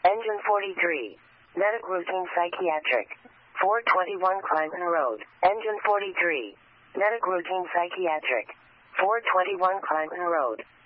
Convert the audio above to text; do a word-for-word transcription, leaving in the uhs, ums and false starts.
Engine forty-three. Medic routine psychiatric. four twenty-one Clinton Road. Engine forty-three. Medic routine psychiatric. four twenty-one Clinton Road.